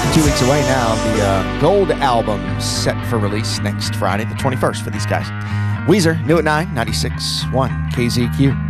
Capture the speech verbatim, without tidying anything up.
Two weeks away now. The uh, Gold album set for release next Friday, the twenty-first for these guys. Weezer, new at nine, ninety-six point one K Z Q.